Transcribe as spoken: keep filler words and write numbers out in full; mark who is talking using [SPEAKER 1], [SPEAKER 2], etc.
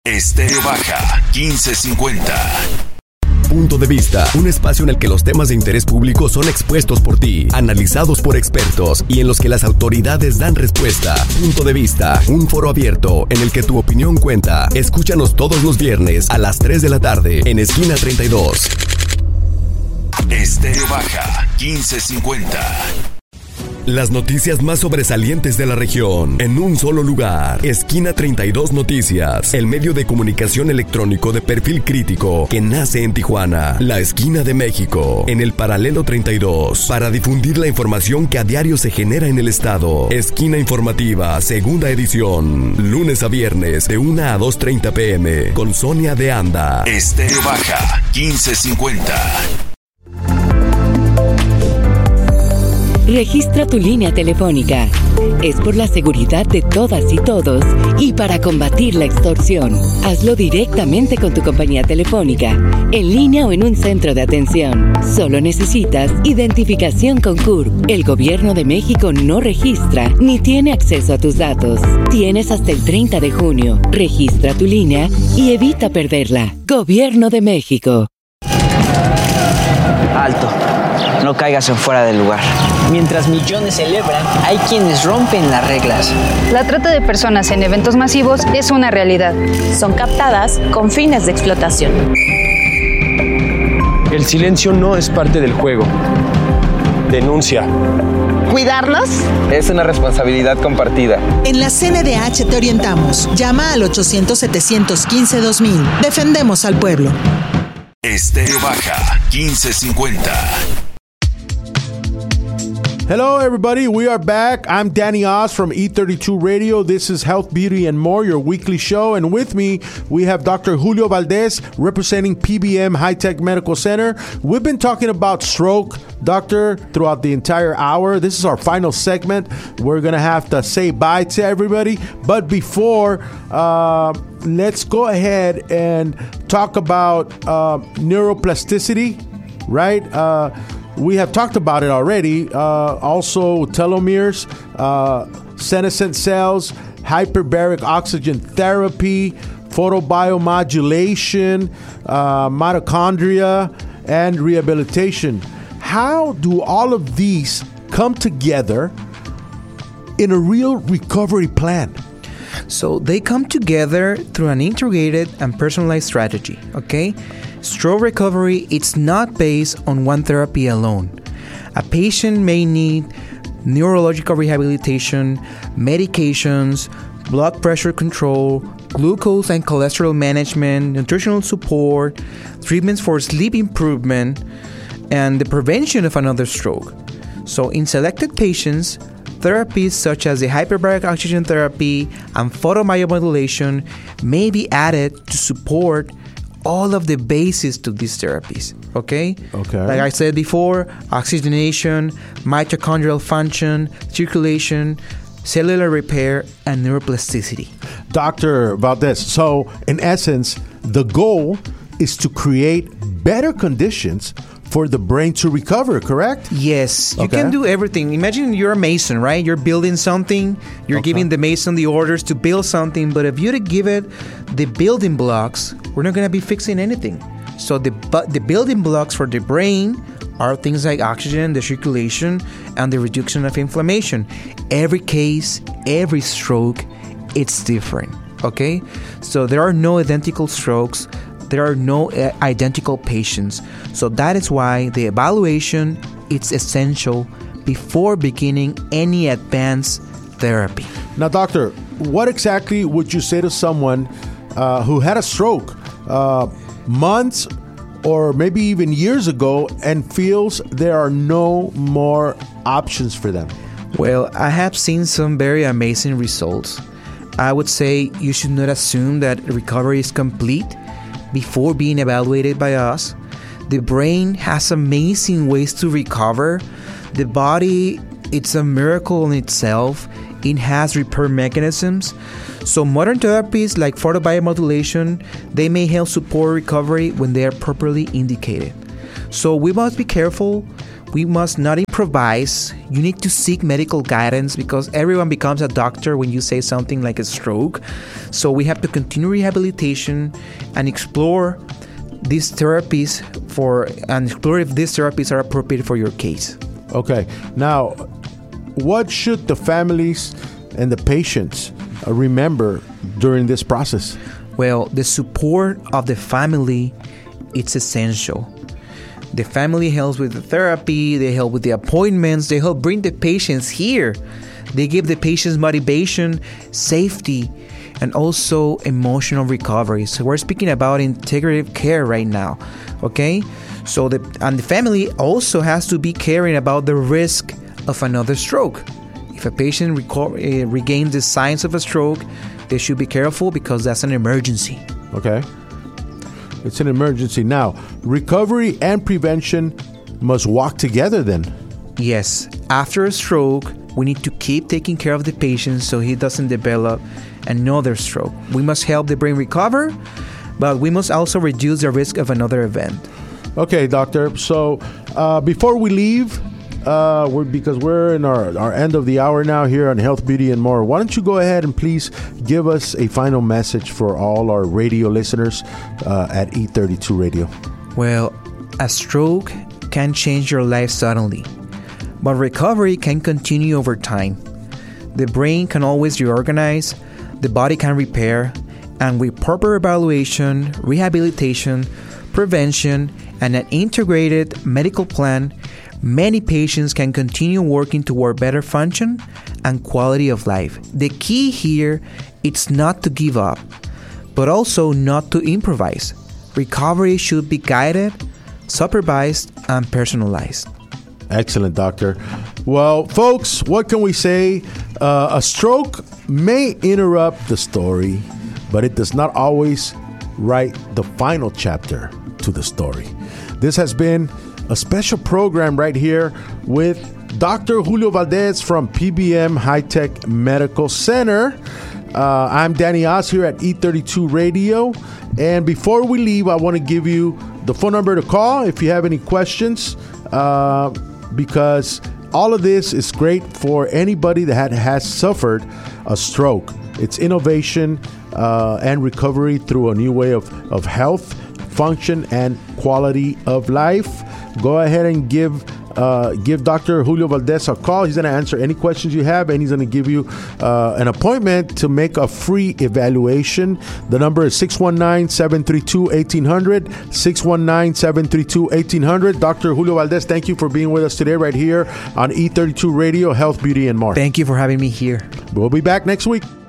[SPEAKER 1] Estéreo Baja quince cincuenta.
[SPEAKER 2] Punto de Vista, un espacio en el que los temas de interés público son expuestos por ti, analizados por expertos y en los que las autoridades dan respuesta. Punto de Vista, un foro abierto en el que tu opinión cuenta. Escúchanos todos los viernes a las tres de la tarde en Esquina treinta y dos.
[SPEAKER 1] Estéreo Baja quince cincuenta.
[SPEAKER 2] Las noticias más sobresalientes de la región en un solo lugar. Esquina treinta y dos Noticias, el medio de comunicación electrónico de perfil crítico que nace en Tijuana, la esquina de México, en el paralelo treinta y dos, para difundir la información que a diario se genera en el estado. Esquina Informativa, segunda edición, lunes a viernes de una a dos treinta pm, con Sonia de Anda.
[SPEAKER 1] Estéreo Baja quince cincuenta.
[SPEAKER 3] Registra tu línea telefónica. Es por la seguridad de todas y todos y para combatir la extorsión. Hazlo directamente con tu compañía telefónica, en línea o en un centro de atención. Solo necesitas identificación con C U R P. El Gobierno de México no registra ni tiene acceso a tus datos. Tienes hasta el treinta de junio. Registra tu línea y evita perderla. Gobierno de México.
[SPEAKER 4] Alto. No caigas en fuera del lugar. Mientras millones celebran, hay quienes rompen las reglas.
[SPEAKER 5] La trata de personas en eventos masivos es una realidad.
[SPEAKER 6] Son captadas con fines de explotación.
[SPEAKER 7] El silencio no es parte del juego. Denuncia.
[SPEAKER 8] ¿Cuidarnos?
[SPEAKER 9] Es una responsabilidad compartida.
[SPEAKER 10] En la C N D H te orientamos. Llama al ochocientos, setecientos quince, dos mil. Defendemos al pueblo.
[SPEAKER 1] Estéreo Baja quince cincuenta.
[SPEAKER 11] Hello, everybody. We are back. I'm Danny Oz from E thirty-two Radio. This is Health, Beauty, and More, your weekly show. And with me, we have Doctor Julio Valdez, representing P B M High Tech Medical Center. We've been talking about stroke, doctor, throughout the entire hour. This is our final segment. We're going to have to say bye to everybody. But before, uh, let's go ahead and talk about uh, neuroplasticity, right? Uh, We have talked about it already. Uh, also, telomeres, uh, senescent cells, hyperbaric oxygen therapy, photobiomodulation, uh, mitochondria, and rehabilitation. How do all of these come together in a real recovery plan?
[SPEAKER 12] So they come together through an integrated and personalized strategy, okay? Stroke recovery, it's not based on one therapy alone. A patient may need neurological rehabilitation, medications, blood pressure control, glucose and cholesterol management, nutritional support, treatments for sleep improvement, and the prevention of another stroke. So in selected patients, therapies such as the hyperbaric oxygen therapy and photobiomodulation may be added to support all of the bases to these therapies, okay?
[SPEAKER 11] Okay.
[SPEAKER 12] Like I said before, oxygenation, mitochondrial function, circulation, cellular repair, and neuroplasticity.
[SPEAKER 11] Doctor Valdez, so in essence, the goal is to create better conditions for the brain to recover, correct?
[SPEAKER 12] Yes, you
[SPEAKER 11] Okay.
[SPEAKER 12] can do everything. Imagine you're a mason, right? You're building something. You're
[SPEAKER 11] Okay.
[SPEAKER 12] giving the mason the orders to build something. But if you give it the building blocks, we're not going to be fixing anything. So the bu- the building blocks for the brain are things like oxygen, the circulation, and the reduction of inflammation. Every case, every stroke, it's different, okay? So there are no identical strokes. There are no uh, identical patients. So that is why the evaluation is essential before beginning any advanced therapy.
[SPEAKER 11] Now, doctor, what exactly would you say to someone uh, who had a stroke uh, months or maybe even years ago and feels there are no more options for them?
[SPEAKER 12] Well, I have seen some very amazing results. I would say you should not assume that recovery is complete before being evaluated by us. The brain has amazing ways to recover. The body, it's a miracle in itself. It has repair mechanisms. So modern therapies like photobiomodulation, they may help support recovery when they are properly indicated. So we must be careful We must not improvise. You need to seek medical guidance because everyone becomes a doctor when you say something like a stroke. So we have to continue rehabilitation and explore these therapies for and explore if these therapies are appropriate for your case.
[SPEAKER 11] Okay. Now, what should the families and the patients uh, remember during this process?
[SPEAKER 12] Well, the support of the family, it's essential. The family helps with the therapy, they help with the appointments, they help bring the patients here. They give the patients motivation, safety, and also emotional recovery. So we're speaking about integrative care right now, okay? So the and the family also has to be caring about the risk of another stroke. If a patient reco- uh, regains the signs of a stroke, they should be careful because that's an emergency.
[SPEAKER 11] Okay. It's an emergency. Now, recovery and prevention must walk together then.
[SPEAKER 12] Yes. After a stroke, we need to keep taking care of the patient so he doesn't develop another stroke. We must help the brain recover, but we must also reduce the risk of another event.
[SPEAKER 11] Okay, doctor. So uh, before we leave, uh, we're, because we're in our, our end of the hour now here on Health, Beauty, and More, why don't you go ahead and please give us a final message for all our radio listeners uh, at E thirty-two Radio?
[SPEAKER 12] Well, a stroke can change your life suddenly, but recovery can continue over time. The brain can always reorganize, the body can repair, and with proper evaluation, rehabilitation, prevention, and an integrated medical plan, many patients can continue working toward better function and quality of life. The key here is not to give up, but also not to improvise. Recovery should be guided, supervised, and personalized.
[SPEAKER 11] Excellent, doctor. Well, folks, what can we say? Uh, a stroke may interrupt the story, but it does not always write the final chapter to the story. This has been a special program right here with Doctor Julio Valdez from P B M High Tech Medical Center. Uh, I'm Danny Oz here at E thirty-two Radio. And before we leave, I want to give you the phone number to call if you have any questions, uh, because all of this is great for anybody that had, has suffered a stroke. It's innovation uh, and recovery through a new way of, of health, function, and quality of life. Go ahead and give uh, give Doctor Julio Valdez a call. He's going to answer any questions you have, and he's going to give you uh, an appointment to make a free evaluation. The number is six one nine, seven three two, one eight zero zero, six one nine, seven three two, one eight zero zero. Doctor Julio Valdez, thank you for being with us today right here on E thirty-two Radio, Health, Beauty, and More.
[SPEAKER 12] Thank you for having me here.
[SPEAKER 11] We'll be back next week.